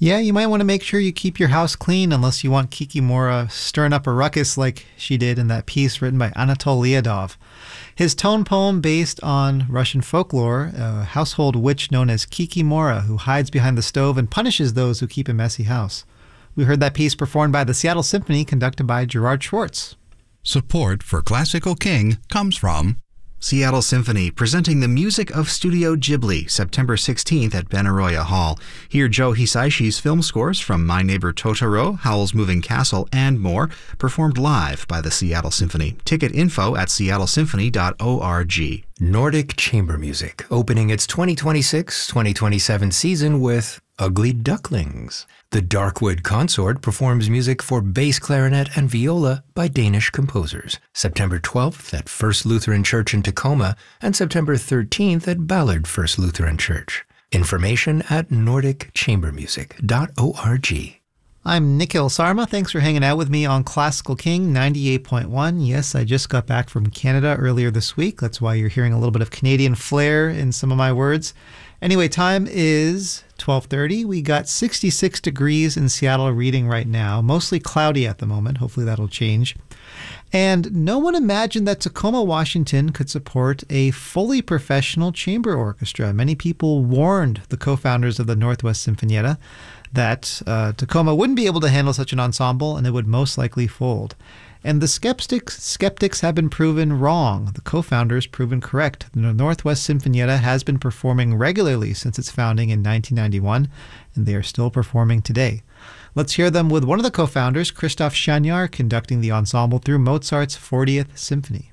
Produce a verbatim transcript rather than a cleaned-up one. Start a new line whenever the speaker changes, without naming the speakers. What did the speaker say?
Yeah, you might want to make sure you keep your house clean unless you want Kikimora stirring up a ruckus like she did in that piece written by Anatol Liadov. His tone poem based on Russian folklore, a household witch known as Kikimora who hides behind the stove and punishes those who keep a messy house. We heard that piece performed by the Seattle Symphony, conducted by Gerard Schwartz.
Support for Classical King comes from
Seattle Symphony, presenting the music of Studio Ghibli, September sixteenth at Benaroya Hall. Hear Joe Hisaishi's film scores from My Neighbor Totoro, Howl's Moving Castle, and more, performed live by the Seattle Symphony. Ticket info at seattle symphony dot org.
Nordic Chamber Music, opening its twenty twenty-six twenty twenty-seven season with Ugly Ducklings. The Darkwood Consort performs music for bass clarinet and viola by Danish composers. September twelfth at First Lutheran Church in Tacoma and September thirteenth at Ballard First Lutheran Church. Information at nordic chamber music dot org.
I'm Nikhil Sarma. Thanks for hanging out with me on Classical King ninety-eight point one. Yes, I just got back from Canada earlier this week. That's why you're hearing a little bit of Canadian flair in some of my words. Anyway, time is twelve thirty. We got sixty-six degrees in Seattle reading right now, mostly cloudy at the moment. Hopefully that'll change. And no one imagined that Tacoma, Washington could support a fully professional chamber orchestra. Many people warned the co-founders of the Northwest Sinfonietta that uh, Tacoma wouldn't be able to handle such an ensemble and it would most likely fold. And the skeptics, skeptics have been proven wrong. The co-founders proven correct. The Northwest Sinfonietta has been performing regularly since its founding in nineteen ninety-one, and they are still performing today. Let's hear them with one of the co-founders, Christoph Chaniar, conducting the ensemble through Mozart's fortieth Symphony.